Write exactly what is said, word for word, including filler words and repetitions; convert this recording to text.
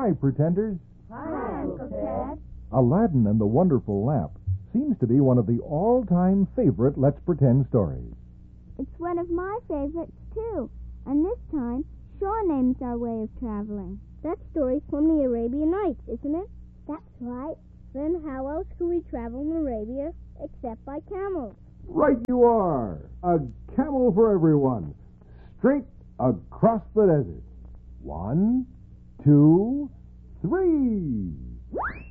Hi, pretenders. Hi, Uncle Ted. Aladdin and the Wonderful Lamp seems to be one of the all-time favorite Let's Pretend stories. It's one of my favorites, too. And this time, Shaw names our way of traveling. That story's from the Arabian Nights, isn't it? That's right. Then how else could we travel in Arabia except by camels? Right you are. A camel for everyone. Straight across the desert. One, two, three.